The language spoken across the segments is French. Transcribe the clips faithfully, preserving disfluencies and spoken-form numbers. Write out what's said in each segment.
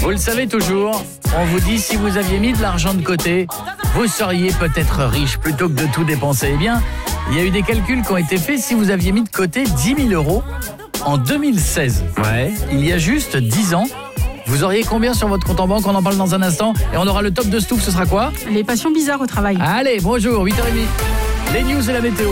Vous le savez toujours, on vous dit si vous aviez mis de l'argent de côté, vous seriez peut-être riche plutôt que de tout dépenser. Eh bien, il y a eu des calculs qui ont été faits. Si vous aviez mis de côté dix mille euros en deux mille seize, Ouais. il y a juste dix ans, vous auriez combien sur votre compte en banque? On en parle dans un instant. Et on aura le top de Stouff, ce sera quoi? Les passions bizarres au travail. Allez, bonjour, huit heures trente. Les news et la météo.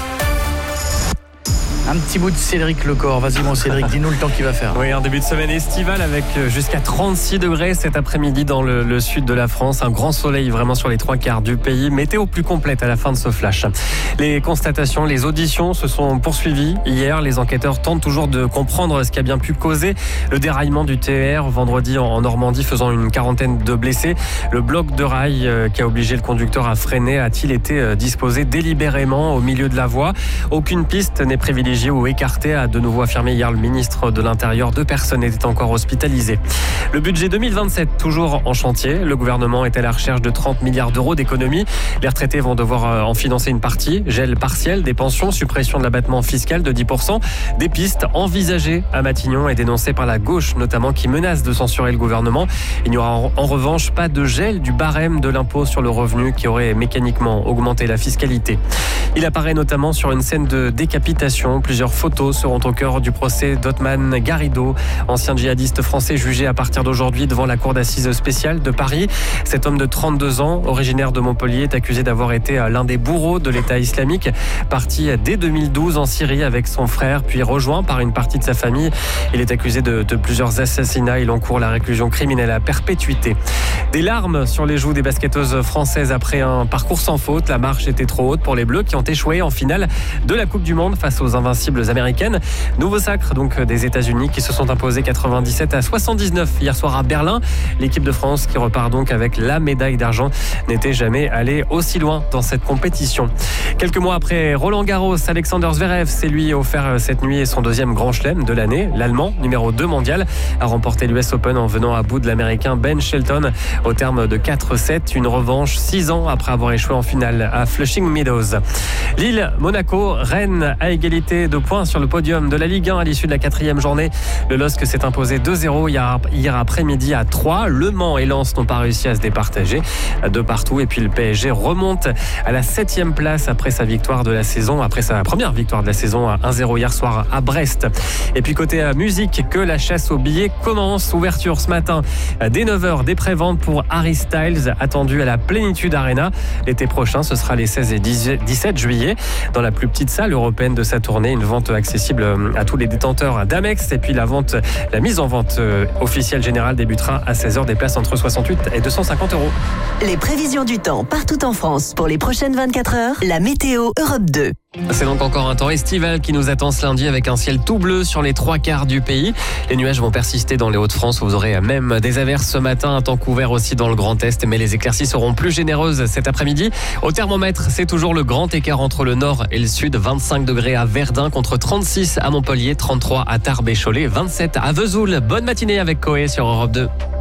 Un petit bout de Cédric Lecor. Vas-y mon Cédric, dis-nous le temps qu'il va faire. Oui, un début de semaine estival avec jusqu'à trente-six degrés cet après-midi dans le, le sud de la France. Un grand soleil vraiment sur les trois quarts du pays. Météo plus complète à la fin de ce flash. Les constatations, les auditions se sont poursuivies. Hier, les enquêteurs tentent toujours de comprendre ce qui a bien pu causer le déraillement du T E R vendredi en Normandie, faisant une quarantaine de blessés. Le bloc de rail qui a obligé le conducteur à freiner a-t-il été disposé délibérément au milieu de la voie? Aucune piste n'est privilégiée ou écarté, a de nouveau affirmé hier le ministre de l'Intérieur. Deux personnes étaient encore hospitalisées. Le budget deux mille vingt-sept, toujours en chantier. Le gouvernement est à la recherche de trente milliards d'euros d'économies. Les retraités vont devoir en financer une partie. Gel partiel des pensions, suppression de l'abattement fiscal de dix pour cent. Des pistes envisagées à Matignon et dénoncées par la gauche, notamment, qui menace de censurer le gouvernement. Il n'y aura en revanche pas de gel du barème de l'impôt sur le revenu qui aurait mécaniquement augmenté la fiscalité. Il apparaît notamment sur une scène de décapitation. Plusieurs photos seront au cœur du procès d'Othman Garrido, ancien djihadiste français jugé à partir d'aujourd'hui devant la cour d'assises spéciale de Paris. Cet homme de trente-deux ans, originaire de Montpellier, est accusé d'avoir été l'un des bourreaux de l'État islamique, parti dès deux mille douze en Syrie avec son frère, puis rejoint par une partie de sa famille. Il est accusé de, de plusieurs assassinats. Il encourt la réclusion criminelle à perpétuité. Des larmes sur les joues des basketteuses françaises après un parcours sans faute. La marche était trop haute pour les Bleus qui ont échoué en finale de la Coupe du Monde face aux invincibles américaines. Nouveau sacre donc des États-Unis qui se sont imposés quatre-vingt-dix-sept à soixante-dix-neuf hier soir à Berlin. L'équipe de France qui repart donc avec la médaille d'argent n'était jamais allée aussi loin dans cette compétition. Quelques mois après Roland Garros, Alexander Zverev s'est lui offert cette nuit son deuxième grand chelem de l'année. L'Allemand, numéro deux mondial, a remporté l'U S Open en venant à bout de l'Américain Ben Shelton au terme de quatre sept. Une revanche six ans après avoir échoué en finale à Flushing Meadows. Lille, Monaco, Rennes à égalité de points sur le podium de la Ligue un à l'issue de la quatrième journée. Le L O S C s'est imposé deux zéro hier, hier après-midi à Troyes. Le Mans et Lens n'ont pas réussi à se départager de partout. Et puis le P S G remonte à la septième place après sa victoire de la saison, après sa première victoire de la saison à un zéro hier soir à Brest. Et puis côté musique, que la chasse aux billets commence. Ouverture ce matin dès neuf heures des préventes pour Harry Styles, attendu à la Plénitude Arena. L'été prochain, ce sera les seize et dix-sept juillet dans la plus petite salle européenne de sa tournée. Une vente accessible à tous les détenteurs d'Amex. Et puis la vente, la mise en vente officielle générale débutera à seize heures. Des places entre soixante-huit et deux cent cinquante euros. Les prévisions du temps partout en France pour les prochaines vingt-quatre heures. La météo Europe deux. C'est donc encore un temps estival qui nous attend ce lundi avec un ciel tout bleu sur les trois quarts du pays. Les nuages vont persister dans les Hauts-de-France. Vous aurez même des averses ce matin, un temps couvert aussi dans le Grand Est. Mais les éclaircies seront plus généreuses cet après-midi. Au thermomètre, c'est toujours le grand écart entre le nord et le sud. vingt-cinq degrés à Verdun contre trente-six à Montpellier, trente-trois à Tarbes et Cholet, vingt-sept à Vesoul. Bonne matinée avec Coé sur Europe deux.